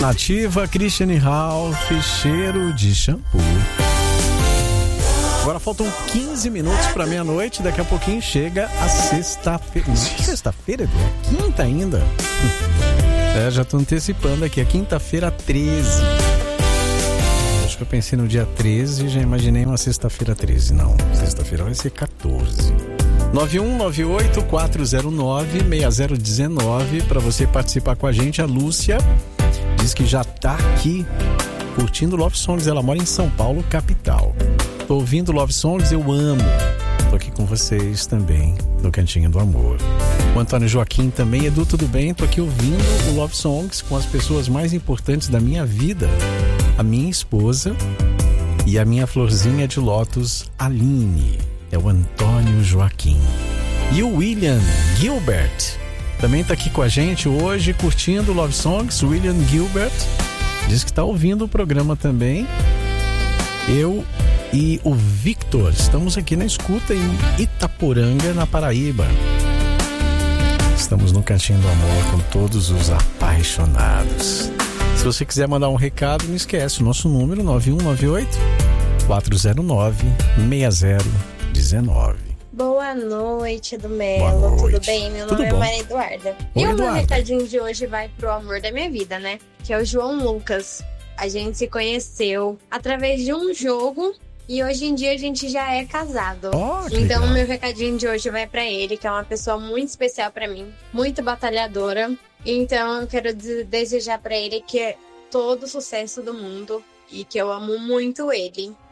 Nativa, Christiane Ralph, cheiro de shampoo. Agora faltam 15 minutos para meia-noite. Daqui a pouquinho chega a sexta-feira. Não, sexta-feira, Edu? É quinta ainda. Já tô antecipando aqui. É quinta-feira 13. Acho que eu pensei no dia 13 e já imaginei uma sexta-feira 13. Não, sexta-feira vai ser 14. 9198-409-6019 para você participar com a gente. A Lúcia diz que já tá aqui curtindo Love Songs. Ela mora em São Paulo, capital. Tô ouvindo Love Songs, eu amo. Tô aqui com vocês também no Cantinho do Amor. O Antônio Joaquim também. Edu, tudo bem? Tô aqui ouvindo o Love Songs com as pessoas mais importantes da minha vida. A minha esposa e a minha florzinha de lótus, Aline. É o Antônio Joaquim. E o William Gilbert também tá aqui com a gente hoje, curtindo Love Songs. William Gilbert diz que tá ouvindo o programa também. Eu e o Victor estamos aqui na escuta em Itaporanga, na Paraíba. Estamos no Cantinho do Amor com todos os apaixonados. Se você quiser mandar um recado, não esquece o nosso número 9198-409-6019. Boa noite, do Melo. Tudo bem? Meu nome é Maria Eduarda. E o meu recadinho de hoje vai pro amor da minha vida, né? Que é o João Lucas. A gente se conheceu através de um jogo e hoje em dia a gente já é casado. Então o meu recadinho de hoje vai pra ele, que é uma pessoa muito especial pra mim, muito batalhadora. Então eu quero desejar pra ele que é todo o sucesso do mundo e que eu amo muito ele.